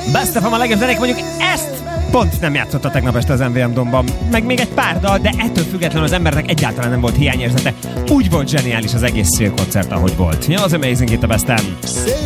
Best of a legjobb zenék, mondjuk ezt pont nem játszotta tegnap este az MVM Domban. Meg még egy pár dal, de ettől függetlenül az embernek egyáltalán nem volt hiányérzete. Úgy volt zseniális az egész szélkoncert, ahogy volt. Ja, az Amazing itt a Besten.